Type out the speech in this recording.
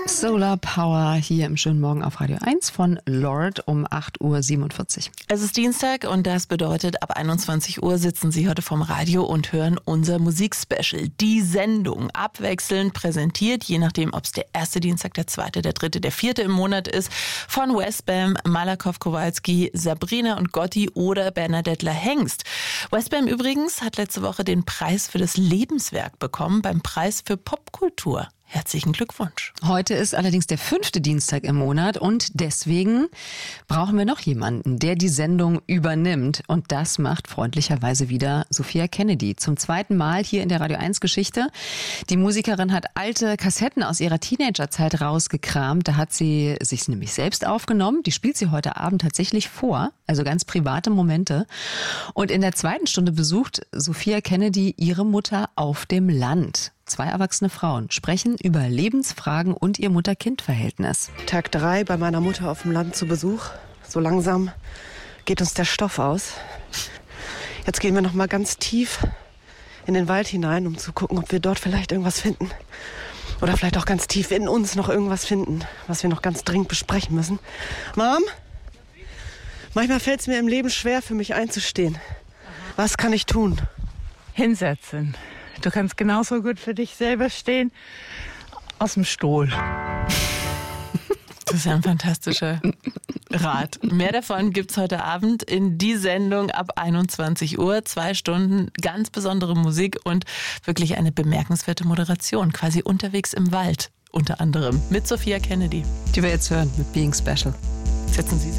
Solar Power hier im schönen Morgen auf Radio 1 von Lord um 8.47 Uhr. Es ist Dienstag und das bedeutet, ab 21 Uhr sitzen Sie heute vorm Radio und hören unser Musikspecial. Die Sendung abwechselnd präsentiert, je nachdem, ob es der erste Dienstag, der zweite, der dritte, der vierte im Monat ist, von Westbam, Malakoff Kowalski, Sabrina und Gotti oder Bernadette Hengst. Westbam übrigens hat letzte Woche den Preis für das Lebenswerk bekommen beim Preis für Popkultur. Herzlichen Glückwunsch. Heute ist allerdings der 5. Dienstag im Monat und deswegen brauchen wir noch jemanden, der die Sendung übernimmt. Und das macht freundlicherweise wieder Sophia Kennedy. Zum zweiten Mal hier in der Radio 1 Geschichte. Die Musikerin hat alte Kassetten aus ihrer Teenagerzeit rausgekramt. Da hat sie sich nämlich selbst aufgenommen. Die spielt sie heute Abend tatsächlich vor. Also ganz private Momente. Und in der zweiten Stunde besucht Sophia Kennedy ihre Mutter auf dem Land. 2 erwachsene Frauen sprechen über Lebensfragen und ihr Mutter-Kind-Verhältnis. Tag 3 bei meiner Mutter auf dem Land zu Besuch. So langsam geht uns der Stoff aus. Jetzt gehen wir noch mal ganz tief in den Wald hinein, um zu gucken, ob wir dort vielleicht irgendwas finden. Oder vielleicht auch ganz tief in uns noch irgendwas finden, was wir noch ganz dringend besprechen müssen. Mom, manchmal fällt es mir im Leben schwer, für mich einzustehen. Was kann ich tun? Hinsetzen. Du kannst genauso gut für dich selber stehen, aus dem Stuhl. Das ist ja ein fantastischer Rat. Mehr davon gibt's heute Abend in die Sendung ab 21 Uhr. 2 Stunden ganz besondere Musik und wirklich eine bemerkenswerte Moderation. Quasi unterwegs im Wald, unter anderem mit Sophia Kennedy. Die wir jetzt hören mit Being Special. Setzen Sie sich.